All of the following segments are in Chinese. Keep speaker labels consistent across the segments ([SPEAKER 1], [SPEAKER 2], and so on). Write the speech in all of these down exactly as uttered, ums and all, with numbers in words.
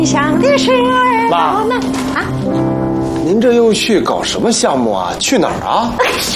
[SPEAKER 1] 想的是儿
[SPEAKER 2] 妈
[SPEAKER 1] 呢啊！
[SPEAKER 2] 您这又去搞什么项目啊？去哪儿啊？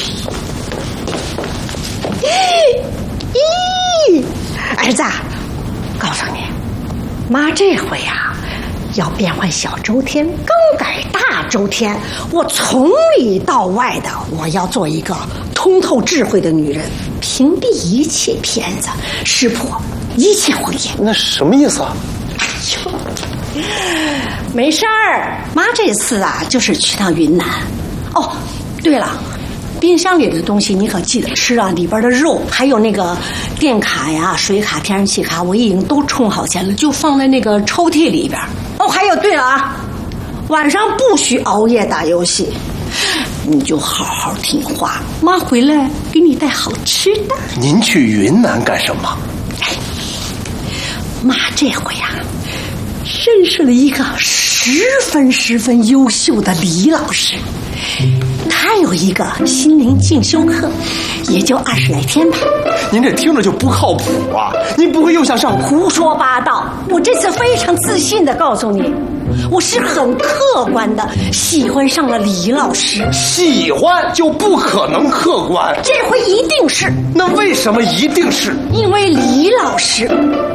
[SPEAKER 1] 咦，儿子，告诉你，妈这回呀、啊，要变换小周天，更改大周天。我从里到外的，我要做一个通透智慧的女人，屏蔽一切骗子，识破一切谎言。
[SPEAKER 2] 那什么意思啊？
[SPEAKER 1] 哎呦！没事儿，妈这次啊就是去趟云南。哦，对了，冰箱里的东西你可记得吃啊，里边的肉还有那个电卡呀、水卡、天然气卡，我已经都充好钱了，就放在那个抽屉里边。哦，还有对了啊，晚上不许熬夜打游戏，你就好好听话，妈回来给你带好吃的。
[SPEAKER 2] 您去云南干什么？
[SPEAKER 1] 哎，妈这回呀、啊。认识了一个十分十分优秀的李老师，他有一个心灵进修课，也就二十来天吧。
[SPEAKER 2] 您这听着就不靠谱啊！您不会又想上？
[SPEAKER 1] 胡说八道！我这次非常自信地告诉你，我是很客观的喜欢上了李老师。
[SPEAKER 2] 喜欢就不可能客观，
[SPEAKER 1] 这回一定是。
[SPEAKER 2] 那为什么一定是？
[SPEAKER 1] 因为李老师